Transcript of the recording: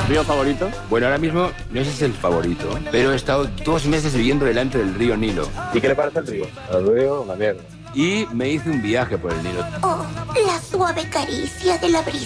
¿Río favorito? Bueno, ahora mismo no sé si es el favorito, pero he estado 2 meses viviendo delante del río Nilo. ¿Y qué le parece el río? El río, la mierda. Y me hice un viaje por el Nilo. Oh, la suave caricia de la brisa.